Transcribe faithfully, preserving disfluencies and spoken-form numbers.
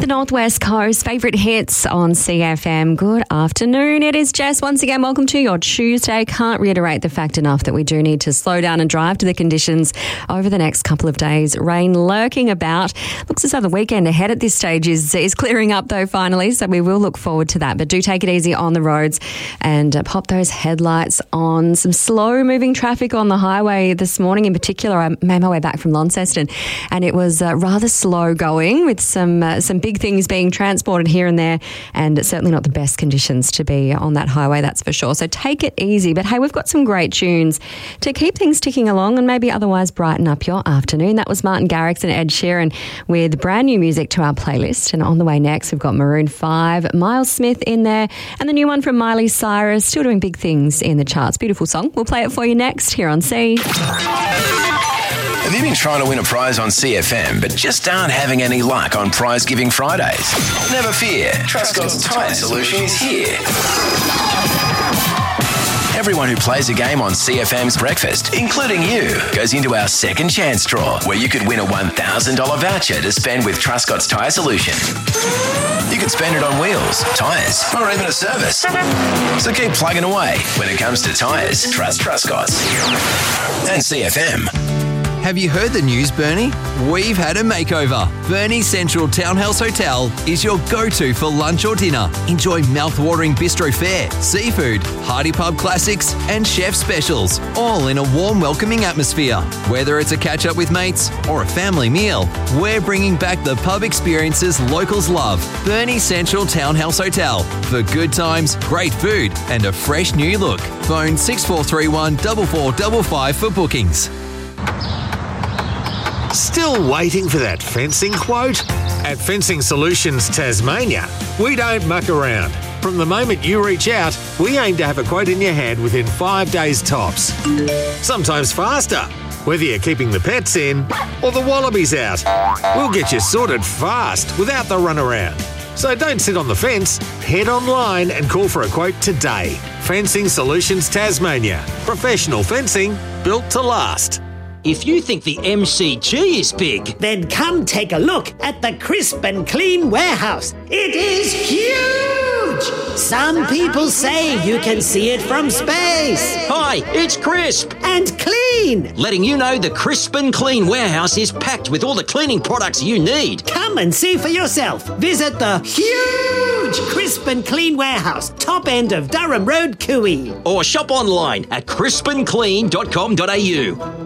Northwest Coast, favourite hits on C F M. Good afternoon. It is Jess once again. Welcome to your Tuesday. Can't reiterate the fact enough that we do need to slow down and drive to the conditions over the next couple of days. Rain lurking about. Looks as though the weekend ahead at this stage is, is clearing up though finally, so we will look forward to that. But do take it easy on the roads and uh, pop those headlights on. Some slow moving traffic on the highway this morning in particular. I made my way back from Launceston and it was uh, rather slow going with some uh, some big things being transported here and there, and it's certainly not the best conditions to be on that highway, that's for sure. So take it easy. But hey, we've got some great tunes to keep things ticking along and maybe otherwise brighten up your afternoon. That was Martin Garrix and Ed Sheeran with brand new music to our playlist. And on the way next, we've got Maroon five, Miles Smith in there, and the new one from Miley Cyrus, still doing big things in the charts. Beautiful song. We'll play it for you next here on C. Have you been trying to win a prize on C F M but just aren't having any luck on Prize Giving Fridays? Never fear, Trustcott's Tyre Solution is here. Everyone who plays a game on C F M's Breakfast, including you, goes into our second chance draw where you could win a one thousand dollars voucher to spend with Trustcott's Tyre Solution. You could spend it on wheels, tyres, or even a service. So keep plugging away. When it comes to tyres, trust Trustcott's. And C F M. Have you heard the news, Bernie? We've had a makeover. Bernie Central Townhouse Hotel is your go-to for lunch or dinner. Enjoy mouth-watering bistro fare, seafood, hearty pub classics, and chef specials, all in a warm, welcoming atmosphere. Whether it's a catch-up with mates or a family meal, we're bringing back the pub experiences locals love. Bernie Central Townhouse Hotel for good times, great food, and a fresh new look. Phone six four three one, four four five five for bookings. Still waiting for that fencing quote? At Fencing Solutions Tasmania, we don't muck around. From the moment you reach out, we aim to have a quote in your hand within five days tops. Sometimes faster, whether you're keeping the pets in or the wallabies out. We'll get you sorted fast without the runaround. So don't sit on the fence, head online and call for a quote today. Fencing Solutions Tasmania. Professional fencing built to last. If you think the M C G is big, then come take a look at the Crisp and Clean Warehouse. It is huge! Some people say you can see it from space. Hi, it's Crisp And clean! letting you know the Crisp and Clean Warehouse is packed with all the cleaning products you need. Come and see for yourself. Visit the huge Crisp and Clean Warehouse, top end of Durham Road, Cooey. Or shop online at crisp and clean dot com dot a u.